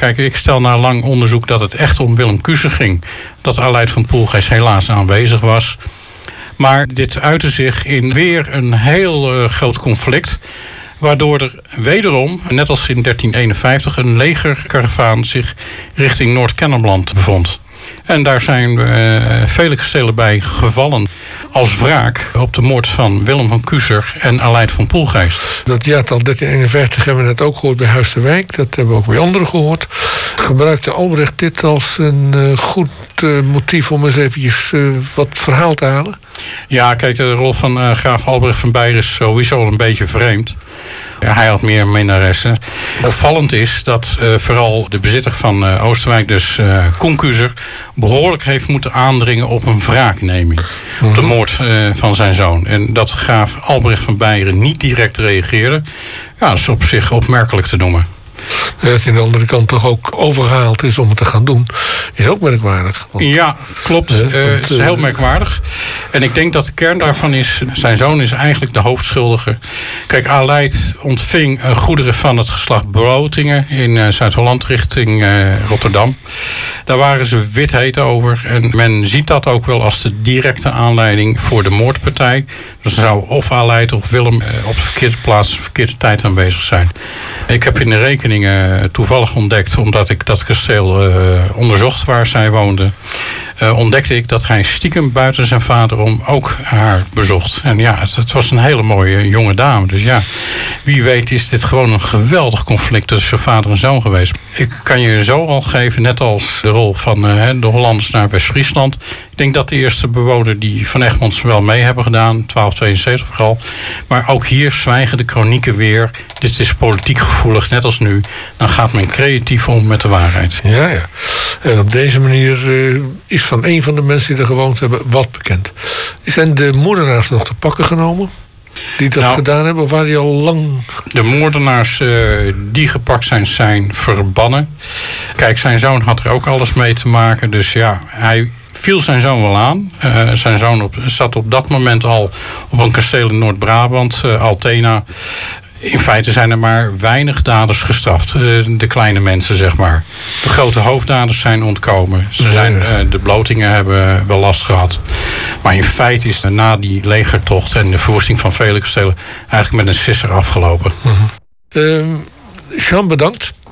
Kijk, ik stel na lang onderzoek dat het echt om Willem Kuser ging. Dat Aleid van Poelgeest helaas aanwezig was. Maar dit uitte zich in weer een heel groot conflict. Waardoor er wederom, net als in 1351, een legerkaravaan zich richting Noord-Kennemerland bevond. En daar zijn vele kastelen bij gevallen als wraak op de moord van Willem van Kuser en Aleid van Poelgeest. Dat jaartal 1351 hebben we net ook gehoord bij Huis de Wijk. Dat hebben we ook bij anderen gehoord. Gebruikte Albrecht dit als een goed motief om eens eventjes wat verhaal te halen? Ja, kijk, de rol van graaf Albrecht van Beieren is sowieso een beetje vreemd. Hij had meer minnaressen. Opvallend is dat vooral de bezitter van Oosterwijk, dus Koen Kuser, behoorlijk heeft moeten aandringen op een wraakneming. Op de moord van zijn zoon. En dat graaf Albrecht van Beieren niet direct reageerde, ja, dat is op zich opmerkelijk te noemen. Dat aan de andere kant toch ook overgehaald is om het te gaan doen, is ook merkwaardig. Want, ja, klopt. Het is heel merkwaardig. En ik denk dat de kern daarvan is, zijn zoon is eigenlijk de hoofdschuldige. Kijk, Aleid ontving goederen van het geslacht Brotingen in Zuid-Holland richting Rotterdam. Daar waren ze wit-heet over. En men ziet dat ook wel als de directe aanleiding voor de moordpartij. Dus dan zou of Aleid of Willem op de verkeerde plaats, de verkeerde tijd aanwezig zijn. Ik heb in de rekeningen toevallig ontdekt, omdat ik dat kasteel onderzocht waar zij woonde, ontdekte ik dat hij stiekem buiten zijn vader om ook haar bezocht. En ja, het was een hele mooie jonge dame. Dus ja, wie weet is dit gewoon een geweldig conflict tussen vader en zoon geweest. Ik kan je zo al geven, net als de rol van de Hollanders naar West-Friesland. Ik denk dat de eerste bewoner die van Egmonds wel mee hebben gedaan, 1272 vooral. Maar ook hier zwijgen de kronieken weer. Dit is politiek gevoelig, net als nu. Dan gaat men creatief om met de waarheid. Ja, ja. En op deze manier is van een van de mensen die er gewoond hebben wat bekend. Zijn de moordenaars nog te pakken genomen? Die dat gedaan hebben, of waren die al lang? De moordenaars die gepakt zijn verbannen. Kijk, zijn zoon had er ook alles mee te maken. Dus ja, hij viel zijn zoon wel aan. Zijn zoon zat op dat moment al op een kasteel in Noord-Brabant, Altena. In feite zijn er maar weinig daders gestraft. De kleine mensen, zeg maar. De grote hoofddaders zijn ontkomen. De Blotingen hebben wel last gehad. Maar in feite is na die legertocht en de verwoesting van vele kastelen eigenlijk met een sisser afgelopen. Jean, bedankt.